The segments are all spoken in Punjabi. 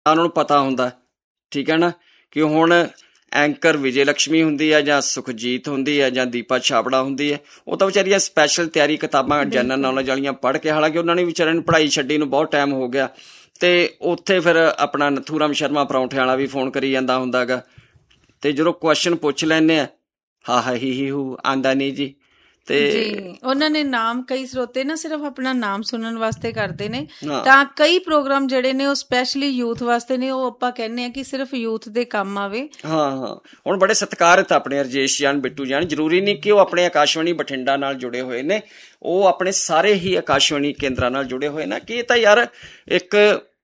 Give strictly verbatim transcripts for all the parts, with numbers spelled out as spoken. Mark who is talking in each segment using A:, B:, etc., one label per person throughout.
A: ਉਹਨਾਂ ਨੂੰ ਪਤਾ ਹੁੰਦਾ, ਠੀਕ ਹੈ ਨਾ, ਕਿ ਹੁਣ ਐਂਕਰ ਵਿਜੇ ਲక్ష్ਮੀ ਹੁੰਦੀ ਹੈ ਜਾਂ ਸੁਖਜੀਤ ਹੁੰਦੀ ਹੈ ਜਾਂ ਦੀਪਾ ਛਾਬੜਾ ਹੁੰਦੀ ਹੈ। ਉਹ ਤਾਂ ਵਿਚਾਰੀਆਂ ਸਪੈਸ਼ਲ ਤਿਆਰੀ ਕਿਤਾਬਾਂ ਜਨਰਲ ਨੌਲੇਜ ਵਾਲੀਆਂ ਪੜ੍ਹ ਕੇ, ਹਾਲਾਂਕਿ ਉਹਨਾਂ ਨੇ ਵਿਚਾਰਿਆਂ ਨੂੰ ਪੜ੍ਹਾਈ ਛੱਡੀ ਨੂੰ ਬਹੁਤ ਟਾਈਮ ਹੋ ਗਿਆ, ਤੇ ਉੱਥੇ ਫਿਰ ਆਪਣਾ ਨਥੂਰਾਮ ਸ਼ਰਮਾ ਪਰੌਂਠੇ ਵਾਲਾ ਵੀ ਫੋਨ ਕਰੀ ਜਾਂਦਾ ਹੁੰਦਾ ਗਾ, ਤੇ ਜਦੋਂ ਕੁਐਸਚਨ ਪੁੱਛ ਲੈਂਦੇ ਆ, ਹਾਂ ਹਾਂ ਹੀ ਹੀ ਹੂ ਆਂਦਾ ਨਹੀਂ ਜੀ। ਤੇ
B: ਉਹਨਾਂ ਨੇ ਨਾਮ, ਕਈ ਸਰੋਤੇ ਨਾ ਸਿਰਫ ਆਪਣਾ ਨਾਮ ਸੁਣਨ ਵਾਸਤੇ ਕਰਦੇ ਨੇ, ਤਾਂ ਕਈ ਪ੍ਰੋਗਰਾਮ ਜਿਹੜੇ ਨੇ ਉਹ ਸਪੈਸ਼ਲੀ ਯੂਥ ਵਾਸਤੇ ਨੇ, ਉਹ ਆਪਾਂ ਕਹਿੰਦੇ ਆ ਕਿ ਸਿਰਫ ਯੂਥ ਦੇ ਕੰਮ ਆਵੇ।
A: ਹਾਂ ਹਾਂ ਹੁਣ ਬੜੇ ਸਤਿਕਾਰਤ ਆਪਣੇ ਰਜੇਸ਼ ਜਾਨ, ਬਿੱਟੂ ਜਾਨ, ਜ਼ਰੂਰੀ ਨਹੀਂ ਕਿ ਉਹ ਆਪਣੇ ਆਕਾਸ਼ਵਾਣੀ ਬਠਿੰਡਾ ਨਾਲ ਜੁੜੇ ਹੋਏ ਨੇ, ਉਹ ਆਪਣੇ ਸਾਰੇ ਹੀ ਆਕਾਸ਼ਵਾਣੀ ਕੇਂਦਰਾਂ ਨਾਲ ਜੁੜੇ ਹੋਏ ਨੇ। ਕਿ ਇਹ ਤਾਂ ਯਾਰ ਇੱਕ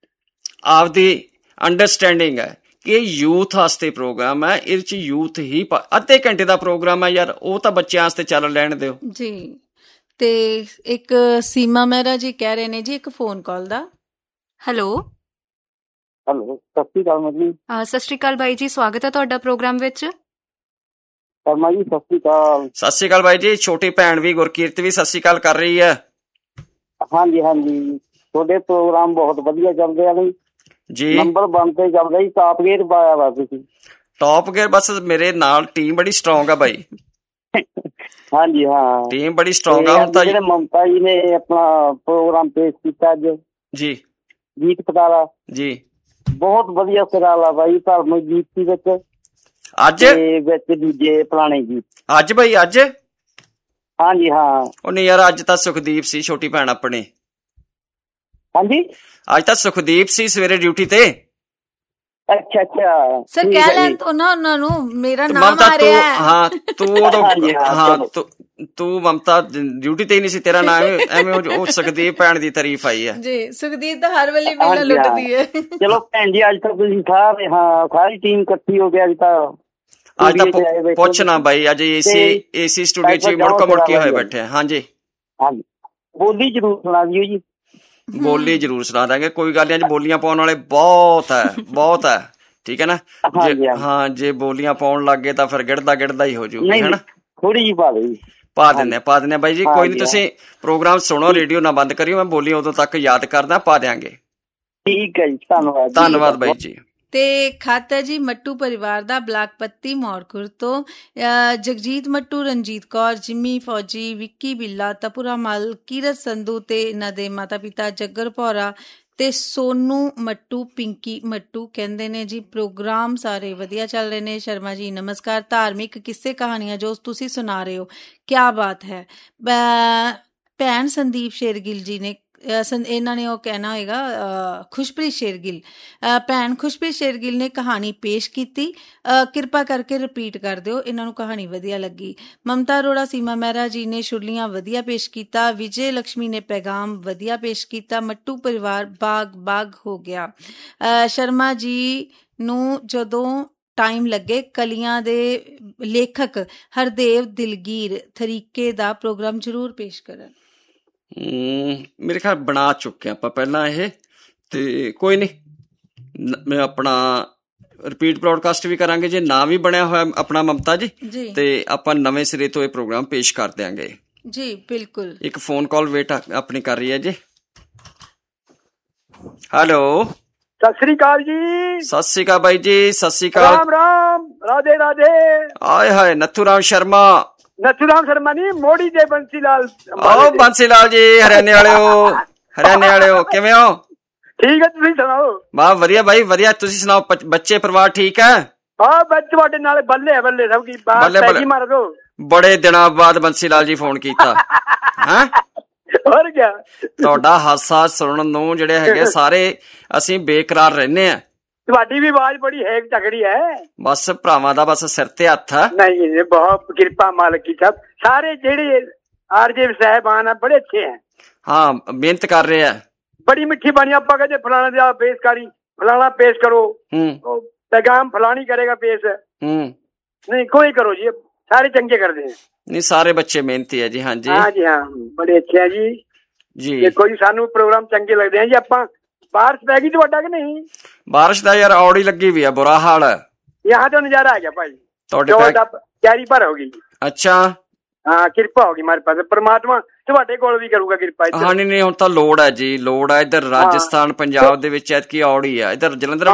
A: ਆਪਦੀ ਅੰਡਰਸਟੈਂਡਿੰਗ ਹੈ ਕਿ ਇਹ ਯੂਥ ਵਾਸਤੇ ਪ੍ਰੋਗਰਾਮ ਹੈ, ਇਹਦੇ ਚ ਯੂਥ ਹੀ ਅੱਧੇ ਘੰਟੇ ਦਾ ਪ੍ਰੋਗਰਾਮ ਹੈ ਯਾਰ, ਉਹ ਤਾਂ ਬੱਚਿਆਂ ਵਾਸਤੇ ਚੱਲ ਲੈਣ ਦਿਓ
B: ਜੀ। ਤੇ ਇੱਕ ਸੀਮਾ ਮਹਿਰਾ ਜੀ ਕਹਿ ਰਹੇ ਨੇ ਜੀ ਇੱਕ ਫੋਨ ਕਾਲ ਦਾ।
C: ਹੈਲੋ
D: ਹੈਲੋ, ਸਤਿ ਸ਼੍ਰੀ ਅਕਾਲ ਮਜੀ।
C: ਸਤਿ ਸ਼੍ਰੀ ਅਕਾਲ ਬਾਈ ਜੀ, ਸਵਾਗਤ ਹੈ ਤੁਹਾਡਾ ਪ੍ਰੋਗਰਾਮ ਵਿੱਚ।
D: ਸ਼ਰਮਾ ਜੀ ਸਤਿ ਸ਼੍ਰੀ ਅਕਾਲ।
A: ਸਤਿ ਸ਼੍ਰੀ ਅਕਾਲ ਬਾਈ ਜੀ। ਛੋਟੀ ਭੈਣ ਵੀ ਗੁਰਕੀਰਤ ਵੀ ਸਤਿ ਸ਼੍ਰੀ ਅਕਾਲ ਕਰ ਰਹੀ ਹੈ।
D: ਹਾਂਜੀ ਹਾਂਜੀ, ਤੁਹਾਡੇ ਪ੍ਰੋਗਰਾਮ ਬਹੁਤ ਵਧੀਆ ਚੱਲਦੇ ਆ ਨੇ
A: ਜੀ,
D: ਨੰਬਰ ਵਨ ਤੇ ਚੱਲਦਾ ਜੀ। ਟਾਪ ਗੇਅਰ ਪਾਇਆ ਵਾ ਤੁਸੀਂ?
A: ਟਾਪ ਗੇਅਰ ਬਸ ਮੇਰੇ ਨਾਲ ਟੀਮ ਬੜੀ ਸਟਰੋਂਗ ਆ ਬਾਈ।
D: ਹਾਂਜੀ ਹਾਂ,
A: ਟੀਮ ਬੜੀ ਸਟਰੋਂਗ ਆ। ਹੁਣ ਤਾਂ
D: ਜਿਹੜੇ ਮਮਤਾ ਜੀ ਨੇ ਆਪਣਾ ਪ੍ਰੋਗਰਾਮ ਪੇਸ਼ ਕੀਤਾ ਅੱਜ
A: ਜੀ,
D: ਗੀਤ ਪਟਾਲਾ
A: ਜੀ,
D: ਬਹੁਤ ਵਧੀਆ ਸਿਰਾਲਾ ਬਾਈ, ਧਰਮ ਗੀਤ ਸੀ ਵਿੱਚ,
A: ਅੱਜ
D: ਵਿੱਚ ਦੂਜੇ ਪੁਰਾਣੇ ਗੀਤ।
A: ਅੱਜ ਬਾਈ ਅੱਜ?
D: ਹਾਂਜੀ ਹਾਂ।
A: ਉਹ ਨਹੀਂ ਯਾਰ, ਅੱਜ ਤਾਂ ਸੁਖਦੀਪ ਸੀ ਛੋਟੀ ਭੈਣ ਆਪਣੀ।
D: ਹਾਂਜੀ,
A: ਅੱਜ ਤਾਂ ਸੁਖਦੀਪ ਸੀ ਸਵੇਰੇ ਡਿਊਟੀ ਤੇ।
D: ਅੱਛਾ ਅੱਛਾ
B: ਸਰ, ਕਹਿ ਲੈਣ ਤੋਂ ਨਾ ਉਹਨਾਂ ਨੂੰ, ਮੇਰਾ ਨਾਮ ਆ ਰਿਹਾ ਹੈ।
A: ਹਾਂ ਤੂੰ ਉਦੋਂ ਹਾਂ ਤੂੰ ਮਮਤਾ ਡਿਊਟੀ ਤੇ ਹੀ ਨਹੀਂ ਸੀ, ਤੇਰਾ ਨਾਮ ਐਵੇਂ ਉਹ ਸੁਖਦੀਪ ਭੈਣ ਦੀ ਤਾਰੀਫ ਆਈ ਹੈ ਜੀ।
B: ਸੁਖਦੀਪ ਤਾਂ ਹਰ ਵੇਲੇ ਮੇਲਾ ਲੁੱਟਦੀ ਹੈ।
D: ਚਲੋ ਭੈਣ ਜੀ, ਅੱਜ ਤਾਂ ਤੁਸੀਂ ਸਾਰੇ, ਹਾਂ ਸਾਰੀ ਟੀਮ ਇਕੱਠੀ ਹੋ ਗਿਆ ਅੱਜ ਤਾਂ।
A: ਅੱਜ ਤਾਂ ਪੁੱਛ ਨਾ ਬਾਈ, ਅੱਜ ਏਸੀ ਏਸੀ ਸਟੂਡੀਓ ਚ ਮੁੜਕੋ ਮੁੜਕੇ ਹੋਏ ਬੈਠੇ। ਹਾਂਜੀ
D: ਹਾਂਜੀ, ਬੋਲੀ ਜ਼ਰੂਰ ਸੁਣਾ ਦਿਓ ਜੀ।
A: ਬੋਲੀ ਜ਼ਰੂਰ ਸੁਣਾ ਦਾਂਗੇ, ਕੋਈ ਗੱਲ ਨੀ। ਅੱਜ ਬੋਲੀਆਂ ਪਾਉਣ ਵਾਲੇ ਬਹੁਤ ਹੈ, ਬਹੁਤ ਹੈ, ਠੀਕ ਹੈ ਨਾ। ਹਾਂ, ਜੇ ਬੋਲੀਆਂ ਪਾਉਣ ਲੱਗ ਗਏ ਤਾਂ ਫਿਰ ਗਿੜਦਾ ਗਿੜਦਾ ਹੀ ਹੋ ਜੂਗੀ, ਹੈ ਨਾ।
D: ਥੋੜੀ ਜਿਹੀ ਪਾ ਦਿਓ,
A: ਪਾ ਦਿੰਦੇ ਪਾ ਦਿੰਦੇ ਬਾਈ ਜੀ, ਕੋਈ ਨੀ। ਤੁਸੀਂ ਪ੍ਰੋਗਰਾਮ ਸੁਣੋ, ਰੇਡੀਓ ਨਾ ਬੰਦ ਕਰਿਓ, ਮੈਂ ਬੋਲੀ ਉਦੋਂ ਤੱਕ ਯਾਦ ਕਰਦਾ, ਪਾ ਦਿਆਂਗੇ।
D: ਠੀਕ ਹੈ ਜੀ, ਧੰਨਵਾਦ।
A: ਧੰਨਵਾਦ ਬਾਈ ਜੀ।
B: ਤੇ ਖੱਤ ਹੈ ਜੀ ਮੱਟੂ ਪਰਿਵਾਰ ਦਾ, ਬਲਾਕ ਪੱਤੀ ਮੌੜਖੁਰ ਤੋਂ। ਜਗਜੀਤ ਮੱਟੂ, ਰਣਜੀਤ ਕੌਰ, ਜਿੰਮੀ ਫੌਜੀ, ਵਿੱਕੀ ਬਿੱਲਾ, ਤਪੁਰਾ ਮਲ, ਕੀਰਤ ਸੰਧੂ ਤੇ ਇਹਨਾਂ ਦੇ ਮਾਤਾ ਪਿਤਾ ਜੱਗਰ ਭੌਰਾ ਤੇ ਸੋਨੂ ਮੱਟੂ, ਪਿੰਕੀ ਮੱਟੂ ਕਹਿੰਦੇ ਨੇ ਜੀ ਪ੍ਰੋਗਰਾਮ ਸਾਰੇ ਵਧੀਆ ਚੱਲ ਰਹੇ ਨੇ। ਸ਼ਰਮਾ ਜੀ ਨਮਸਕਾਰ। ਧਾਰਮਿਕ ਕਿੱਸੇ ਕਹਾਣੀਆਂ ਜੋ ਤੁਸੀਂ ਸੁਣਾ ਰਹੇ ਹੋ, ਕਿਆ ਬਾਤ ਹੈ। ਭੈਣ ਸੰਦੀਪ ਸ਼ੇਰਗਿੱਲ ਜੀ ਨੇ, ਇਹਨਾਂ ਨੇ ਉਹ ਕਹਿਣਾ ਹੋਏਗਾ ਖੁਸ਼ਪ੍ਰੀਤ ਸ਼ੇਰਗਿੱਲ, ਭੈਣ ਖੁਸ਼ਪ੍ਰੀਤ ਸ਼ੇਰਗਿੱਲ ਨੇ ਕਹਾਣੀ ਪੇਸ਼ ਕੀਤੀ, ਕਿਰਪਾ ਕਰਕੇ ਰਿਪੀਟ ਕਰ ਦਿਓ, ਇਹਨਾਂ ਨੂੰ ਕਹਾਣੀ ਵਧੀਆ ਲੱਗੀ। ਮਮਤਾ ਅਰੋੜਾ, ਸੀਮਾ ਮਹਿਰਾ ਜੀ ਨੇ ਛੁਰਲੀਆਂ ਵਧੀਆ ਪੇਸ਼ ਕੀਤਾ। ਵਿਜੇ ਲక్ష్ਮੀ ਨੇ ਪੈਗਾਮ ਵਧੀਆ ਪੇਸ਼ ਕੀਤਾ। ਮੱਟੂ ਪਰਿਵਾਰ ਬਾਗ ਬਾਗ ਹੋ ਗਿਆ। ਸ਼ਰਮਾ ਜੀ ਨੂੰ ਜਦੋਂ ਟਾਈਮ ਲੱਗੇ, ਕਲੀਆਂ ਦੇ ਲੇਖਕ ਹਰਦੇਵ ਦਿਲਗੀਰ ਤਰੀਕੇ ਦਾ ਪ੍ਰੋਗਰਾਮ ਜ਼ਰੂਰ ਪੇਸ਼ ਕਰਨ।
A: ਮੇਰੇ ਖਿਆਲ ਬਣਾ ਚੁੱਕੇ ਆਪਾਂ ਪਹਿਲਾਂ ਇਹ, ਤੇ ਕੋਈ ਨੀ, ਮੈਂ ਆਪਣਾ ਰਿਪੀਟ ਬ੍ਰੌਡਕਾਸਟ ਵੀ ਕਰਾਂਗੇ। ਜੇ ਨਾ ਵੀ ਬਣਿਆ ਹੋਇਆ ਆਪਣਾ ਮਮਤਾ ਜੀ, ਤੇ ਆਪਾਂ ਨਵੇਂ ਸਿਰੇ ਤੋਂ ਇਹ ਪ੍ਰੋਗਰਾਮ ਪੇਸ਼ ਕਰ ਦਿਆਂਗੇ
B: ਜੀ। ਬਿਲਕੁਲ। ਇੱਕ
A: ਫੋਨ ਕਾਲ ਵੇਟ ਆਪਣੀ ਕਰ ਰਹੀ ਹੈ ਜੀ। ਹੈਲੋ,
D: ਸਤਿ ਸ੍ਰੀ ਅਕਾਲ ਜੀ।
A: ਸਤਿ ਸ੍ਰੀ ਅਕਾਲ ਬਾਈ ਜੀ। ਸਤਿ ਸ੍ਰੀ ਅਕਾਲ।
D: ਰਾਮ ਰਾਮ, ਰਾਧੇ ਰਾਧੇ।
A: ਆਏ ਹਾਏ, ਨੱਥੂਰਾਮ ਸ਼ਰਮਾ।
D: ਨੱਥੂਰਾਮ ਸ਼ਰਮਾ ਨੀ, ਮੋੜੀ ਦੇ ਬੰਸੀ ਲਾਲ।
A: ਓ ਬੰਸੀ ਲਾਲ ਜੀ, ਹਰਿਆਣੇ ਵਾਲੇ ਹੋ, ਹਰਿਆਣੇ ਵਾਲੇ ਹੋ, ਕਿਵੇਂ ਹੋ?
D: ਠੀਕ ਹੈ, ਤੁਸੀਂ ਸੁਣਾਓ? ਵਾਹ
A: ਵਧੀਆ ਬਾਈ ਵਧੀਆ, ਤੁਸੀਂ ਸੁਣਾਓ? ਬੱਚੇ ਪਰਿਵਾਰ ਠੀਕ ਹੈ?
D: ਹਾਂ, ਬੱਚੇ ਤੁਹਾਡੇ ਨਾਲ ਬੱਲੇ ਬੱਲੇ ਸਭ ਕੀ ਬਾਤ ਮਾਰ ਦੋ।
A: ਬੜੇ ਦਿਨਾਂ ਬਾਅਦ ਬੰਸੀ ਲਾਲ ਜੀ ਫੋਨ ਕੀਤਾ ਹੈ।
D: ਹੋਰ ਕਿਆ,
A: ਤੁਹਾਡਾ ਹਾਸਾ ਸੁਣਨ ਨੂੰ ਜਿਹੜੇ ਹੈਗੇ ਸਾਰੇ ਅਸੀਂ ਬੇਕਰਾਰ ਰਹਿੰਦੇ ਆ।
D: ਤੁਹਾਡੀ ਵੀ ਆਵਾਜ਼ ਬੜੀ ਹੈਕ ਤਕੜੀ ਹੈ।
A: ਬਸ ਭਰਾਵਾਂ ਦਾ ਬਸ ਸਿਰ ਤੇ ਹੱਥ ਆ।
D: ਨਹੀਂ, ਬਹੁਤ ਕਿਰਪਾ ਮਾਲਕ ਕੀ, ਸਭ ਸਾਰੇ ਜਿਹੜੇ ਆਰਜੇ ਸਾਹਿਬਾਨ ਆ ਬੜੇ ਅੱਛੇ ਹੈ।
A: ਹਾਂ, ਮਿਹਨਤ ਕਰ ਰਹੇ ਆ।
D: ਬੜੀ ਮਿੱਠੀ ਬਾਣੀ, ਆਪਾਂ ਕਹਿੰਦੇ ਫਲਾਣਾ ਦਾ ਪੇਸ਼ਕਾਰੀ, ਫਲਾਣਾ ਪੇਸ਼ ਕਰੋ, ਹੂੰ, ਪੈਗਾਮ ਫਲਾਣੀ ਕਰੇਗਾ ਪੇਸ਼, ਹੂੰ, ਨਹੀਂ ਕੋਈ ਕਰੋ ਜੀ, ਸਾਰੇ ਚੰਗੇ ਕਰਦੇ ਹੈ। ਨਹੀਂ, ਸਾਰੇ ਬੱਚੇ ਮਿਹਨਤੀ ਹੈ ਜੀ। ਹਾਂਜੀ ਹਾਂਜੀ ਹਾਂ, ਬੜੇ ਅੱਛੇ ਹੈ ਜੀ। ਜੀ ਦੇਖੋ ਜੀ, ਸਾਨੂੰ ਪ੍ਰੋਗਰਾਮ ਚੰਗੇ ਲੱਗਦੇ ਆ ਜੀ। ਆਪਾਂ ਬਾਰਿਸ਼ ਪੈ ਗਈ ਤੁਹਾਡਾ ਕਿ ਨਹੀਂ? ਬਾਰਿਸ਼ ਦਾ ਯਾਰ ਔੜੀ ਲੱਗੀ ਵੀ ਆ, ਬੁਰਾ ਹਾਲ ਹੈ। यहाँ तो नजारा आ गया भाई, ਤੁਹਾਡੇ ਤਿਆਰੀ ਭਰ ਹੋ ਗਈ। ਅੱਛਾ, ਹਾਂ, ਕਿਰਪਾ ਹੋ ਗਈ ਮਾਰੇ ਪਾਸ, ਪਰਮਾਤਮਾ ਤੁਹਾਡੇ ਕੋਲ ਵੀ ਕਰੂਗਾ ਕਿਰਪਾ। ਹਾਂ ਨਹੀਂ ਨਹੀਂ, ਹੁਣ ਤਾਂ ਲੋੜ ਹੈ ਜੀ, ਲੋੜ ਹੈ। ਇੱਧਰ ਰਾਜਸਥਾਨ ਪੰਜਾਬ ਦੇ ਵਿੱਚ ਐਤਕੀ ਔੜੀ ਆ, ਇੱਧਰ ਜਲੰਧਰ